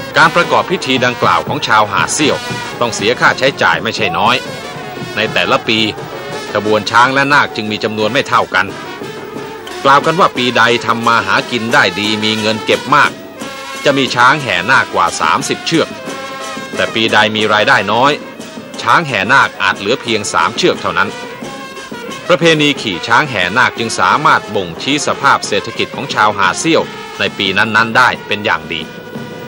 การประกอบพิธีดังกล่าวของชาวหาดเซี่ยวต้องเสียค่าใช้จ่ายไม่ใช่น้อยในแต่ละปีขบวนช้างและนาคจึงมีจำนวนไม่เท่ากันกล่าวกันว่าปีใดทำมาหากินได้ดีมีเงินเก็บมากจะมีช้างแห่นาคกว่า30เชือกแต่ปีใดมีรายได้น้อยช้างแห่นาคอาจเหลือเพียง3เชือกเท่านั้นประเพณีขี่ช้างแห่นาคจึงสามารถบ่งชี้สภาพเศรษฐกิจของชาวหาดเซี่ยวในปีนั้นๆได้เป็นอย่างดี